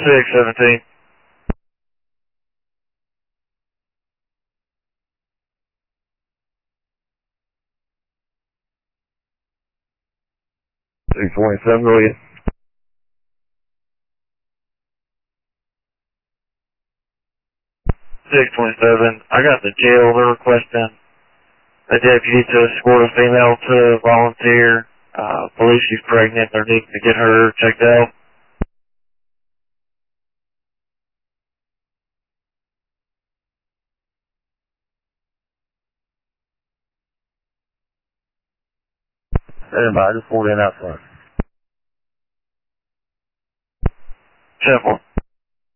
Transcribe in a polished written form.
617. 627, go ahead. 627. I got the jail. They're requesting a deputy to escort a female to volunteer. Believe she's pregnant. They're needing to get her checked out. Everybody, just hold in out front. 10-4.